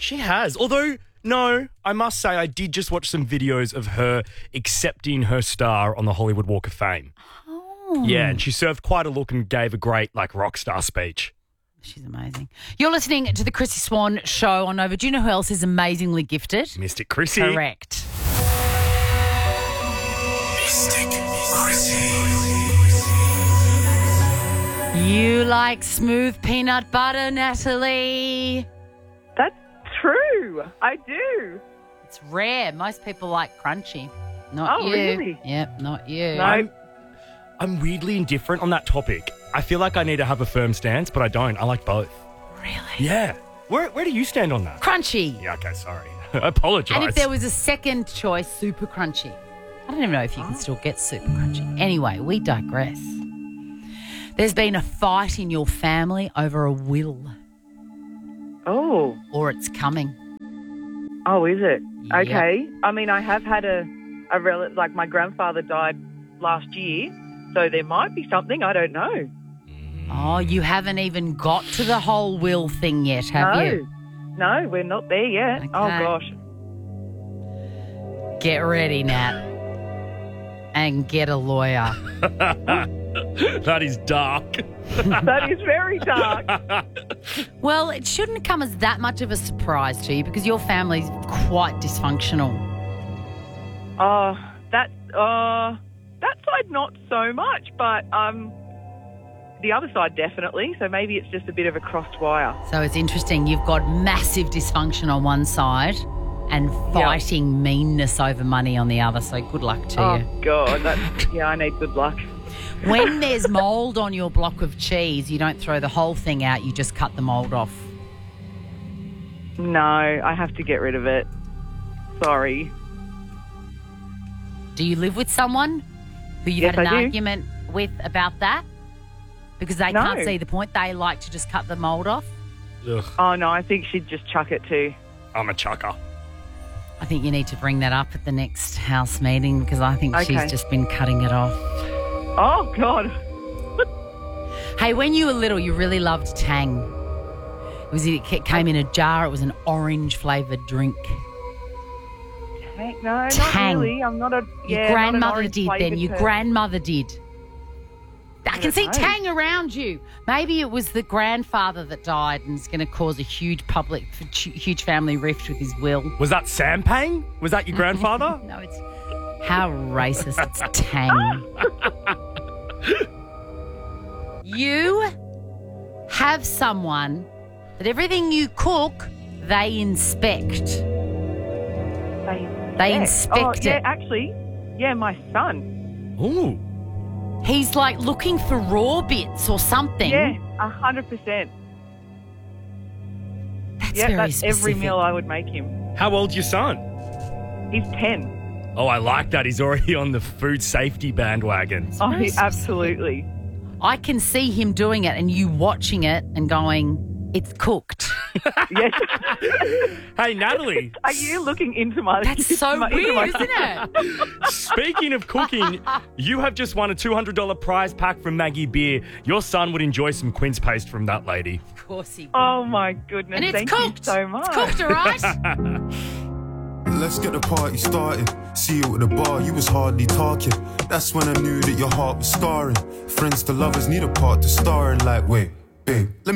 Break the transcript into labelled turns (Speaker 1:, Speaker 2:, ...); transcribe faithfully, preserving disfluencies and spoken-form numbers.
Speaker 1: She has. Although, no, I must say I did just watch some videos of her accepting her star on the Hollywood Walk of Fame.
Speaker 2: Oh.
Speaker 1: Yeah, and she served quite a look and gave a great, like, rock star speech.
Speaker 2: She's amazing. You're listening to the Chrissy Swan Show on Nova. Do you know who else is amazingly gifted?
Speaker 1: Mystic Chrissy.
Speaker 2: Correct.
Speaker 3: Mystic Chrissy.
Speaker 2: You like smooth peanut butter, Natalie?
Speaker 4: That's true. I do.
Speaker 2: It's rare. Most people like crunchy. Not
Speaker 4: Oh,
Speaker 2: you.
Speaker 4: really?
Speaker 2: Yep, not you.
Speaker 4: No.
Speaker 1: I'm, I'm weirdly indifferent on that topic. I feel like I need to have a firm stance, but I don't. I like both.
Speaker 2: Really?
Speaker 1: Yeah. Where Where do you stand on that?
Speaker 2: Crunchy.
Speaker 1: Yeah, okay, sorry. I apologise.
Speaker 2: And if there was a second choice, super crunchy. I don't even know if you can still get super crunchy. Anyway, we digress. There's been a fight in your family over a will,
Speaker 4: Oh.
Speaker 2: or it's coming.
Speaker 4: Oh, is it?
Speaker 2: Yep.
Speaker 4: Okay. I mean, I have had a, a relative, like my grandfather died last year, so there might be something. I don't know.
Speaker 2: Oh, you haven't even got to the whole will thing yet, have
Speaker 4: no.
Speaker 2: you?
Speaker 4: No, we're not there yet.
Speaker 2: Okay.
Speaker 4: Oh, gosh.
Speaker 2: Get ready, Nat. And get a lawyer.
Speaker 1: That is dark.
Speaker 4: That is very dark.
Speaker 2: Well, it shouldn't come as that much of a surprise to you because your family's quite dysfunctional.
Speaker 4: Oh, that, uh, that side not so much, but um, the other side definitely. So maybe it's just a bit of a crossed wire.
Speaker 2: So it's interesting. You've got massive dysfunction on one side and fighting meanness over money on the other. So good luck to
Speaker 4: Oh,
Speaker 2: you.
Speaker 4: God. That's, yeah, I need good luck.
Speaker 2: When there's mould on your block of cheese, you don't throw the whole thing out. You just cut the mould off.
Speaker 4: No, I have to get rid of it. Sorry.
Speaker 2: Do you live with someone who you've
Speaker 4: Yes,
Speaker 2: had an
Speaker 4: I do.
Speaker 2: argument with about that? Because they
Speaker 4: No.
Speaker 2: can't see the point. They like to just cut the mould off.
Speaker 1: Ugh,
Speaker 4: Oh, no, I think she'd just chuck it too.
Speaker 1: I'm a chucker.
Speaker 2: I think you need to bring that up at the next house meeting because I think she's
Speaker 4: Okay.
Speaker 2: just been cutting it off.
Speaker 4: Oh, God.
Speaker 2: Hey, when you were little, you really loved Tang. It was it came in a jar. It was an orange flavoured drink.
Speaker 4: Heck, no,
Speaker 2: Tang.
Speaker 4: not really. I'm not a...
Speaker 2: Your
Speaker 4: yeah, not an
Speaker 2: grandmother
Speaker 4: orange
Speaker 2: did then.
Speaker 4: flavoured
Speaker 2: Your
Speaker 4: person.
Speaker 2: grandmother did. I can
Speaker 4: don't
Speaker 2: see
Speaker 4: know.
Speaker 2: Tang around you. Maybe it was the grandfather that died and is going to cause a huge public, huge family rift with his will.
Speaker 1: Was that Sam Pang? Was that your grandfather?
Speaker 2: No, it's how racist. It's Tang. You have someone that everything you cook, they inspect.
Speaker 4: They,
Speaker 2: They
Speaker 4: yeah.
Speaker 2: inspect
Speaker 4: oh,
Speaker 2: it.
Speaker 4: Yeah, actually, yeah, my son.
Speaker 1: Ooh.
Speaker 2: He's like looking for raw bits or something.
Speaker 4: Yeah, a hundred percent.
Speaker 2: That's
Speaker 4: Yeah,
Speaker 2: very
Speaker 4: that's
Speaker 2: specific.
Speaker 4: every meal I would make him.
Speaker 1: How old's your son?
Speaker 4: He's ten.
Speaker 1: Oh, I like that. He's already on the food safety bandwagon.
Speaker 4: Oh,
Speaker 2: very
Speaker 4: he,
Speaker 2: specific.
Speaker 4: absolutely.
Speaker 2: I can see him doing it and you watching it and going, it's cooked.
Speaker 4: Yes.
Speaker 1: Hey, Natalie.
Speaker 4: Are you looking into my...
Speaker 2: That's so
Speaker 4: my, into my-
Speaker 2: weird, isn't it?
Speaker 1: Speaking of cooking, you have just won a two hundred dollars prize pack from Maggie Beer. Your son would enjoy some quince paste from that lady.
Speaker 2: Of course he will.
Speaker 4: Oh, my goodness.
Speaker 2: And it's
Speaker 4: Thank
Speaker 2: cooked.
Speaker 4: you so much.
Speaker 2: It's cooked, all right?
Speaker 3: Let's get the party started. See you at the bar, you was hardly talking. That's when I knew that your heart was scarring. Friends to lovers need a part to star in. Like, wait, babe, let me